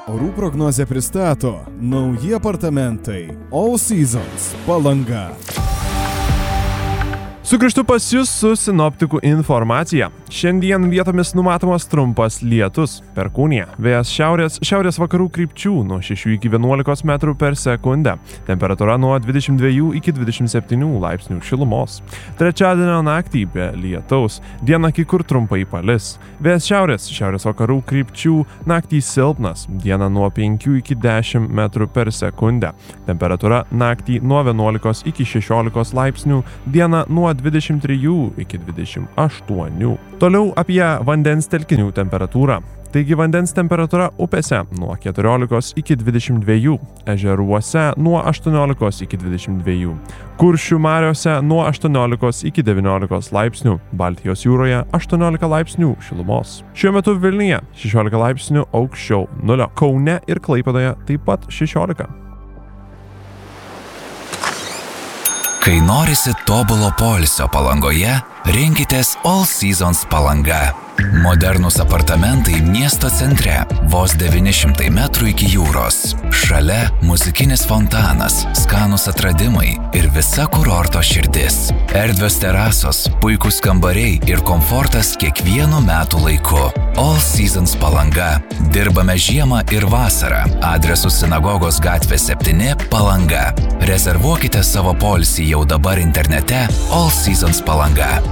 Orų prognozė pristato nauji apartamentai All Seasons Palanga. Sugrįžtu pas jūs su sinoptikų informacija. Šiandien vietomis numatomas trumpas lietus. Perkūnija. Vėjas šiaurės vakarų krypčių nuo 6 iki 11 metrų per sekundę. Temperatūra nuo 22 iki 27 laipsnių šilumos. Trečiadienio naktį be lietaus. Dieną kai kur trumpai palis. Vėjas šiaurės vakarų krypčių naktį silpnas. Dieną nuo 5 iki 10 metrų per sekundę. Temperatūra naktį nuo 11 iki 16 laipsnių. Dieną nuo 23 iki 28. Toliau apie vandens telkinių temperatūrą. Taigi vandens temperatūra upėse nuo 14 iki 22, ežeruose nuo 18 iki 22, Kuršių mariose nuo 18 iki 19 laipsnių, Baltijos jūroje 18 laipsnių šilumos. Šiuo metu Vilniuje 16 laipsnių aukščiau nulio, Kaune ir Klaipėdoje taip pat 16. Kai norisi tobulo poilsio Palangoje, rinkitės All Seasons Palanga. Modernūs apartamentai miesto centre, vos 900 metrų iki jūros. Šalia muzikinis fontanas, skanūs atradimai ir visa kurorto širdis. Erdvios terasos, puikūs kambariai ir komfortas kiekvienu metų laiku. All Seasons Palanga. Dirbame žiemą ir vasarą. Adresu Sinagogos gatvė 7 Palanga. Rezervuokite savo poilsį jau dabar internete All Seasons Palanga.